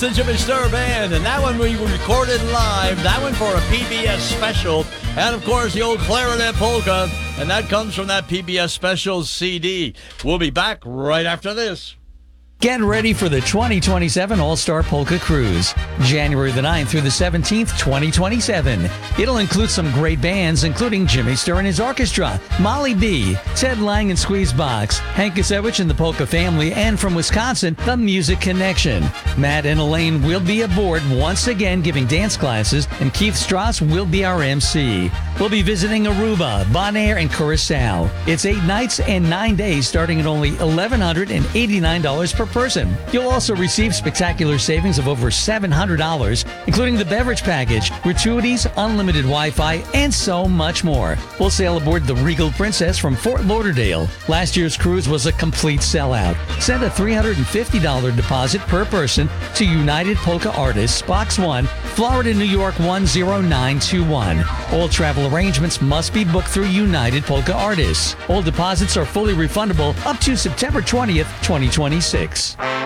the Jimmy Sturr Band, and that one we recorded live. That one for a PBS special, and of course the old clarinet polka, and that comes from that PBS special CD. We'll be back right after this. Get ready for the 2027 All-Star Polka Cruise, January the 9th through the 17th, 2027. It'll include some great bands, including Jimmy Sturr and his orchestra, Molly B, Ted Lang and Squeezebox, Hank Kasevich and the Polka Family, and from Wisconsin, the Music Connection. Matt and Elaine will be aboard once again giving dance classes, and Keith Strauss will be our MC. We'll be visiting Aruba, Bonaire, and Curacao. It's 8 nights and 9 days starting at only $1,189 per person. You'll also receive spectacular savings of over $700, including the beverage package, gratuities, unlimited Wi-Fi, and so much more. We'll sail aboard the Regal Princess from Fort Lauderdale. Last year's cruise was a complete sellout. Send a $350 deposit per person to United Polka Artists, Box 1, Florida, New York 10921. All travel arrangements must be booked through United Polka Artists. All deposits are fully refundable up to September 20th, 2026.